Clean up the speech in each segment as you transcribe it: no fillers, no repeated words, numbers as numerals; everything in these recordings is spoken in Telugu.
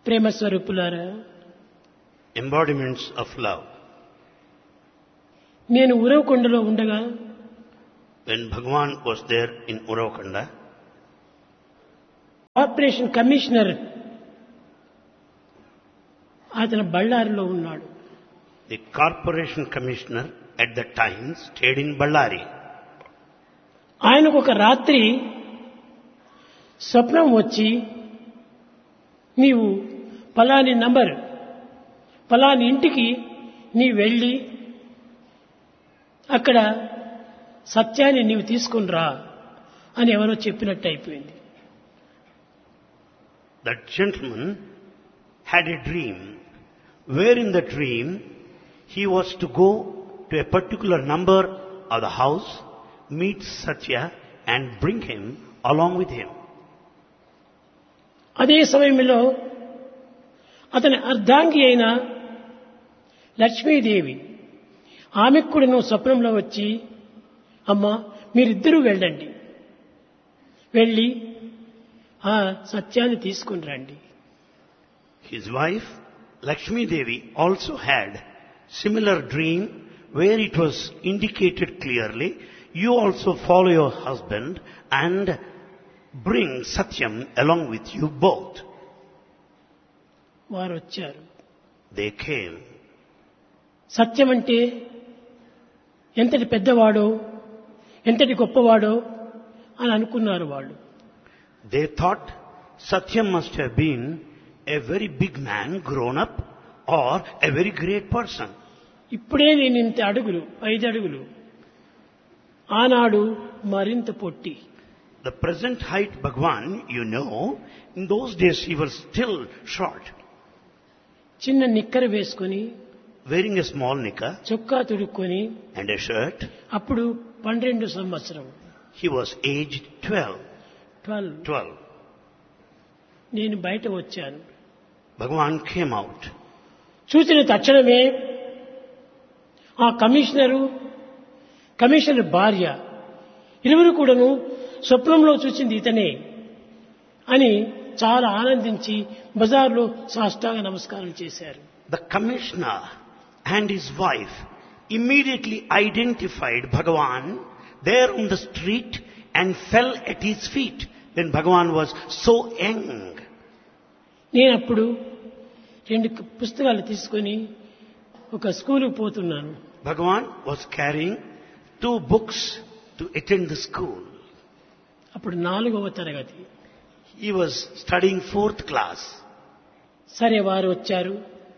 ప్రేమ స్వరూపులారా, embodiments of love. నేను ఉరవకొండలో ఉండగా When Bhagavan was there in Uravakanda, corporation commissioner అతను బళ్ళారిలో ఉన్నాడు. the corporation commissioner at that time stayed in Ballari. ఆయనకు ఒక రాత్రి స్వప్నం వచ్చి, నీవు ఫలాని నంబర్ ఫలాని ఇంటికి నీ వెళ్ళి అక్కడ సత్యాన్ని నీవు తీసుకుని రా అని ఎవరో చెప్పినట్టు అయిపోయింది. That gentleman had a dream, where in the dream he was to go to a particular number of the house, meet Satya and bring him along with him. అదే సమయంలో అతని అర్ధాంగి అయిన లక్ష్మీదేవి ఆమెకు కూడా నువ్వు స్వప్నంలో వచ్చి, అమ్మా మీరిద్దరూ వెళ్ళండి, వెళ్ళి ఆ సత్యాన్ని తీసుకుని రండి. His wife Lakshmi Devi also had similar dream where it was indicated clearly, you also follow your husband and bring Satyam along with you both. వారు వచ్చారు. They came. సత్యం అంటే ఎంతటి పెద్దవాడో ఎంతటి గొప్పవాడో అని అనుకున్నారు వాళ్ళు. They thought Satyam must have been a very big man grown up or a very great person. ఇప్పుడే నేను ఇంత అడుగులు 5 అడుగులు, ఆనాడు మరింత పొట్టి. The present height Bhagwan, you know, in those days he was still short, చిన్న నిక్కర వేసుకొని wearing a small knicker చొక్కా తుడుక్కొని, and a shirt. అప్పుడు 12 సంవత్సరం. He was aged 12. 12. నేను బయట వచ్చాను. Bhagwan came out. చూసిన తక్షణమే ఆ కమిషనర్ భార్య ఇరువురు కూడాను స్వప్నంలో చూసింది ఇతనే అని చాలా ఆనందించి బజార్లో సాష్టాంగ నమస్కారం చేశారు. The commissioner and his wife immediately identified Bhagavan there on the street and fell at his feet when Bhagavan was so young. నేను అప్పుడు 2 పుస్తకాలు తీసుకొని ఒక స్కూలుకు పోతున్నాను. Bhagavan was carrying 2 books to attend the school. అప్పుడు 4వ తరగతి. He was studying 4th class. సరే, వారు వచ్చారు.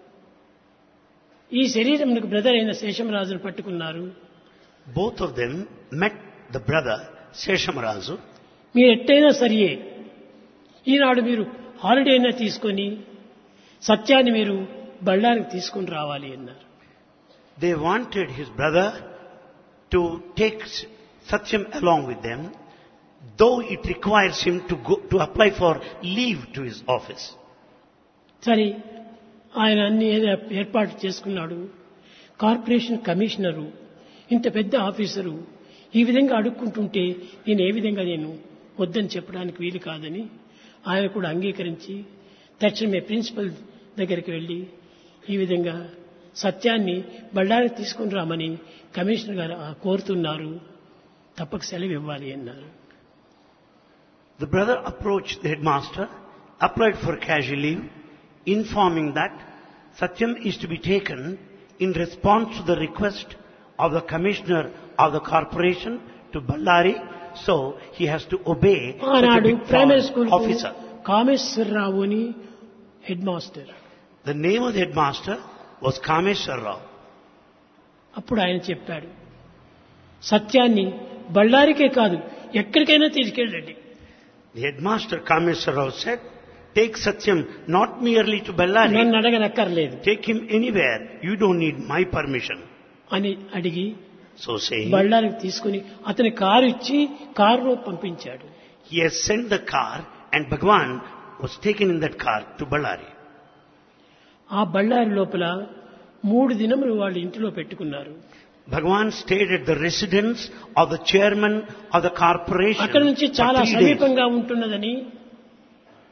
ఈ శరీరంకు బ్రదర్ అయిన శేషమరాజును పట్టుకున్నారు. Both of them met the brother Seshamarazu. మీరు ఎట్టయినా సరియే, ఈనాడు మీరు హాలిడే అయినా తీసుకొని సత్యాన్ని మీరు బళ్ళారికి తీసుకుని రావాలి అన్నారు. They wanted his brother to take Satyam along with them, though it requires him to apply for leave to his office. సరే, ఆయన అన్ని ఏర్పాటు చేసుకున్నాడు. కార్పొరేషన్ కమిషనరు, ఇంత పెద్ద ఆఫీసరు ఈ విధంగా అడుక్కుంటుంటే నేను ఏ విధంగా నేను వద్దని చెప్పడానికి వీలు కాదని ఆయన కూడా అంగీకరించి తక్షణమే ప్రిన్సిపల్ దగ్గరికి వెళ్ళి ఈ విధంగా సత్యాన్ని బళ్ళారికి తీసుకుని రామని కమిషనర్ గారు కోరుతున్నారు, తప్పక సెలవు ఇవ్వాలి అన్నారు. The brother approached the headmaster, applied for casual leave, informing that Satyam is to be taken in response to the request of the commissioner of the corporation to Ballari, so he has to obey such a big primary school officer. Kameswara Rao అని head master. The name of the headmaster was Kameshwar Rao. అప్పుడు ఆయన చెప్పాడు, సత్యాన్ని బళ్ళారికే కాదు ఎక్కడికైనా తీసుకెళ్ళండి. The headmaster Kameshwar Rao said, take Satyam not merely to Ballari. నన్ను అడగనక్కర్లేదు. Take him anywhere. You don't need my permission. అని అడిగి So saying, బళ్ళారికి తీసుకుని అతని కారు ఇచ్చి కారులో పంపించాడు. he has sent the car and Bhagwan was taken in that car to Ballari. ఆ బళ్ళారి లోపల 3 దినములు వాళ్ళు ఇంటిలో పెట్టుకున్నారు. Bhagwan stayed at the residence of the chairman of the corporation. అక్కడ నుంచి చాలా for 3 days. సమీపంగా ఉంటున్నదని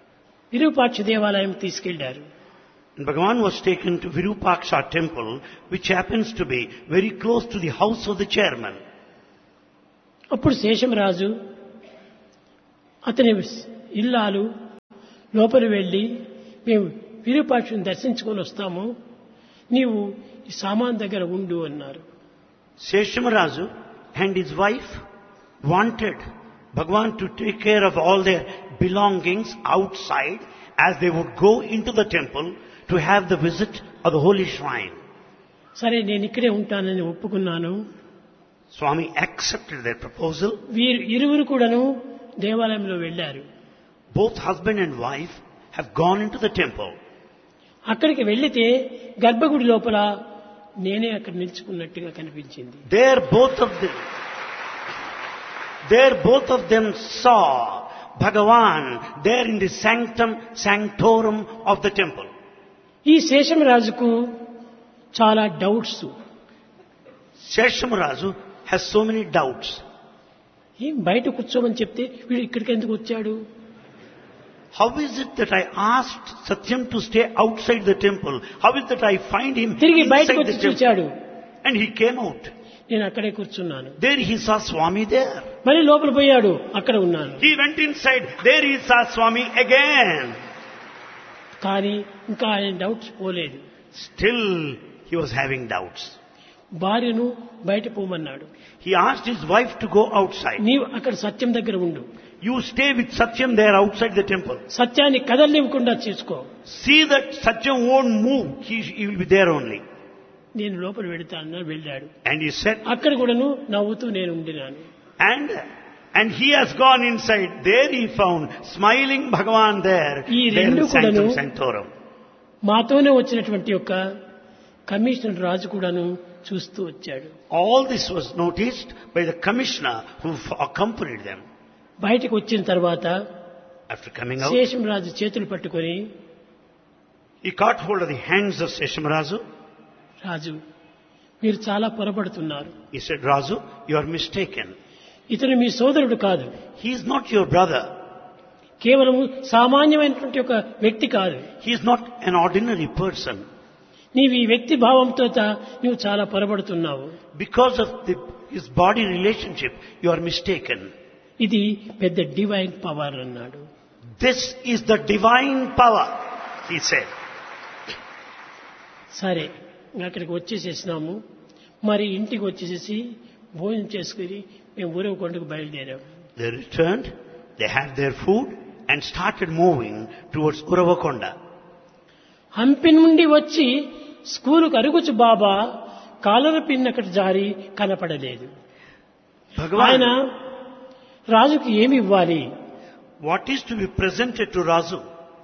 విరూపాక్ష దేవాలయం తీసుకెళ్లారు. And Bhagavan was taken to Virupaksha temple, which happens to be very close to the house of the chairman. అప్పుడు శేషమరాజు అతని ఇల్లాలు లోపలి వెళ్ళి, మేము విరూపాక్షుని దర్శించుకొని వస్తాము, నీవు ఈ సామాన్ దగ్గర ఉండు అన్నారు. Seshamarazu and his wife wanted Bhagavan to take care of all their belongings outside as they would go into the temple to have the visit of the holy shrine. సరే, నేను ఇక్కడే ఉంటానని ఒప్పుకున్నాను. Swami accepted their proposal. వీరు ఇరువురు కూడాను దేవాలయంలో వెళ్ళారు. Both husband and wife have gone into the temple. అక్కడికి వెళ్లితే గర్భగుడి లోపల నేనే అక్కడ నిల్చుకున్నట్టుగా కనిపించింది. There both of them saw Bhagavan there in the sanctum sanctorum of the temple. ఈ శేషమరాజుకు చాలా doubts. Seshamarazu has so many doubts. ఏం బయట కూర్చోమని చెప్తే వీడు ఇక్కడికి ఎందుకు వచ్చాడు? How is it that I asked Satyam to stay outside the temple? How is it that I find him తిరిగి బయటకు inside the వచ్చి temple? చూచాడు. And he came out. నేను అక్కడే కూర్చున్నాను. There he saw Swami there. మళ్ళీ లోపల పోయాడు, అక్కడ ఉన్నాను. He went inside. There he saw Swami again. కానీ ఇంకా ఆయన డౌట్స్ పోలేదు. Still he was having doubts. భార్యను బయట పోమన్నాడు. He asked his wife to go outside. నీవు అక్కడ సత్యం దగ్గర ఉండు, You stay with Satyam there outside the temple. సత్యాన్ని కదలనివ్వకుండా చూసుకో, See that Satyam won't move. He will be there only. నేను లోపల వెళతానని వెళ్ళాడు. And he said, అక్కడ కూడాను నవ్వుతూ నేను ఉండినాను. and he has gone inside. There he found smiling Bhagavan there. ఈ There in రెండు the sanctum కూడాను sanctorum. మాతోనే వచ్చినటువంటి యొక్క కమిషనర్ రాజు కూడాను చూస్తూ వచ్చాడు. All this was noticed by the commissioner who accompanied them. బయటకు వచ్చిన తర్వాత After coming out, శేషం రాజు చేతులు పట్టుకొని, he caught hold of the hands of Seshamarazu. రాజు, మీరు చాలా పొరపడుతున్నారు. He said, Razu, you are mistaken. ఇతను మీ సోదరుడు కాదు, He is not your brother. కేవలం సామాన్యమైనటువంటి ఒక వ్యక్తి కాదు. He is not an ordinary person. నీవు ఈ వ్యక్తి భావంతో నువ్వు చాలా పొరపడుతున్నావు. Because of his body relationship, you are mistaken. ఇది పెద్ద డివైన్ పవర్ అన్నాడు. This is the divine power, he said. సరే, అక్కడికి వచ్చేసేసినాము. మరి ఇంటికి వచ్చేసేసి భోజనం చేసుకుని మేము ఊరవకొండకు బయలుదేరాము. They returned, they had their food and started moving towards Uravakonda. Hampi నుండి వచ్చి స్కూలుకు అరుగుచు బాబా కాలర పిన్ అక్కడ జారి కనపడలేదు. ఆయన Bhagavan, రాజుకి ఏమి ఇవ్వాలి? what is to be presented to Razu?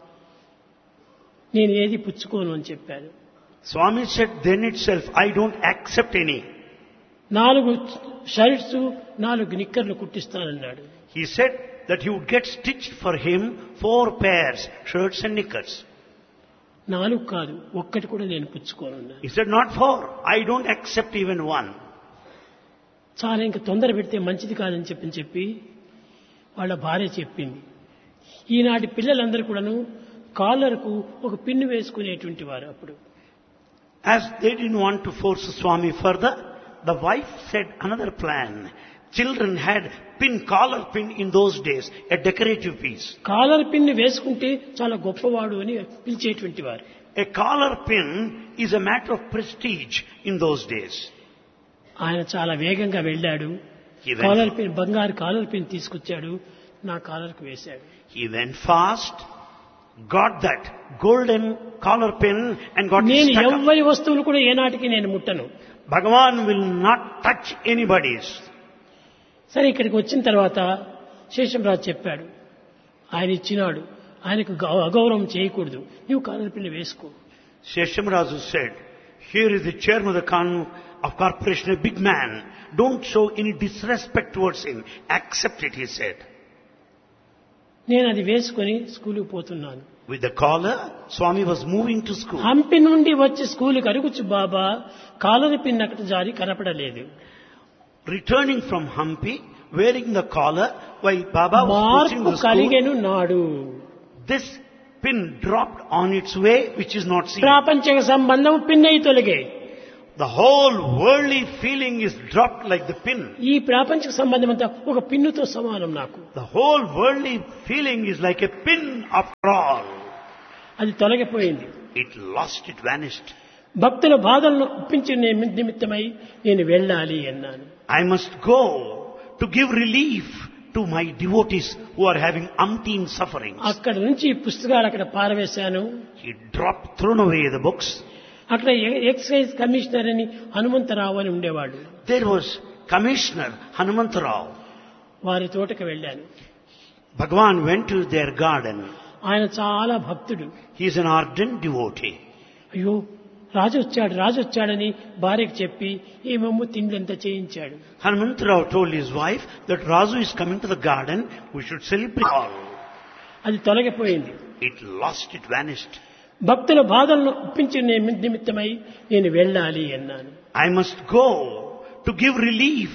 నేను ఏది పుచ్చుకోను అని చెప్పాను. Swami said then itself, I don't accept any. 4 shirts 4 నిక్కర్లు కుట్టిస్తానన్నాడు. He said that he would get stitched for him 4 pairs, shirts and knickers. 4 కాదు, ఒక్కటి కూడా నేను పుచ్చుకోను. He said not 4, I don't accept even one. చాలా ఇంకా తొందర పెడితే మంచిది కాదని చెప్పి వాళ్ళ భార్య చెప్పింది. ఈనాటి పిల్లలందరూ కూడాను కాలర్కు ఒక పిన్ను వేసుకునేటువంటి వారు. అప్పుడు As they didn't want to force Swami further, the wife said another plan. Children had collar pin in those days, a decorative piece. Caller pin వేసుకుంటే చాలా గొప్పవాడు అని పిలిచేటువంటి వారు. A collar pin is a matter of prestige in those days. ఆయన చాలా వేగంగా వెళ్ళాడు. He went- కాలర్ పిన్, బంగారు కాలర్ పిన్ తీసుకొచ్చాడు, నా కాలర్కు వేశాడు. He went fast, got that golden collar pin and got it నేను stuck up. ఎవ్వరి వస్తువులు కూడా ఏనాటికి నేను ముట్టను. Bhagavan will not touch anybody's. సరే, ఇక్కడికి వచ్చిన తర్వాత శేషంరాజు చెప్పాడు, ఆయన ఇచ్చినాడు, ఆయనకు అగౌరవం చేయకూడదు, నీవు కాలర్ పిన్ వేసుకో. Seshamarazu said, here is the chairman of the of corporation, a big man. Don't show any disrespect towards him. Accept it, he said. నేను అది వేసుకొని స్కూలుకు పోతున్నాను. With the collar, Swami was moving to school. Hampi నుండి వచ్చి స్కూలుకు అరుగుచు బాబా కాలర్ పిన్ అక్కడ జారి కనపడలేదు. Returning from Hampi, wearing the collar, while Baba was pushing మార్పు the school, కలిగెను నాడు. this pin dropped on its way which is not seen. ప్రాపంచిక సంబంధం పిన్నై తొలగే. The whole worldly feeling is dropped like the pin. ఈ ప్రాపంచిక సంబంధం అంతా ఒక పిన్నుతో సమానం నాకు. The whole worldly feeling is like a pin after all. అది తొలగిపోయింది. It lost, it vanished. భక్తుల బాధలను ఒప్పించే నిమిత్తమై నేను వెళ్ళాలి అన్నాను. I must go to give relief to my devotees who are having umpteen sufferings. అక్కడ నుంచి పుస్తకాలు అక్కడ పారవేశాను. He dropped, thrown away the books. అక్కడ ఎక్సైజ్ కమిషనర్ అని హనుమంతరావు అని ఉండేవాడు. There was Commissioner Hanumantarao. వారి తోటకు వెళ్ళాను. Bhagavan went to their garden. ఆయన చాలా భక్తుడు. He is an ardent devotee. అయ్యో రాజు వచ్చాడని భార్యకు చెప్పి ఏమేమో తిండంతా చేయించాడు. Hanumantarao told his wife that Raju is coming to the garden, we should celebrate all. అది తొలగిపోయింది. It lost, it vanished. భక్తుల బాధలను ఒప్పించే నిమిత్తమై నేను వెళ్ళాలి అన్నాను. I must go to give relief